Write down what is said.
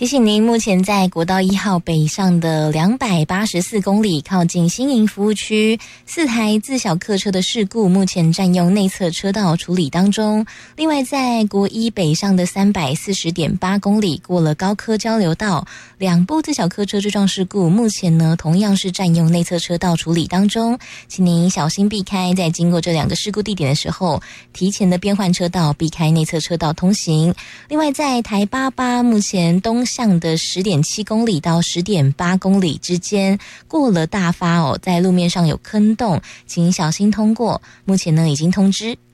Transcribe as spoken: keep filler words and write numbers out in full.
提醒您，目前在国道一号北上的两百八十四公里，靠近新营服务区，四台自小客车的事故，目前占用内侧车道处理当中。另外，在国一北上的三百四十点八公里，过了高科交流道，两部自小客车追撞事故，目前呢同样是占用内侧车道处理当中，请您小心避开，在经过这两个事故地点的时候，提前的变换车道，避开内侧车道通行。另外，在台八八目前东向的 十点七公里到 十点八公里之间，过了大发哦，在路面上有坑洞，请小心通过。目前呢已经通知